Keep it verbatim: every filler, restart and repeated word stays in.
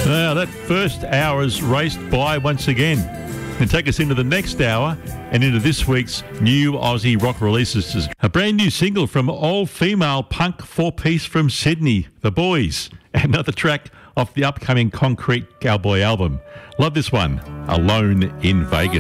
Now, that first hour's raced by once again. And take us into the next hour and into this week's new Aussie rock releases. A brand new single from all-female punk four-piece from Sydney, The Boys. Another track off the upcoming Concrete Cowboy album. Love this one, Alone in Vegas.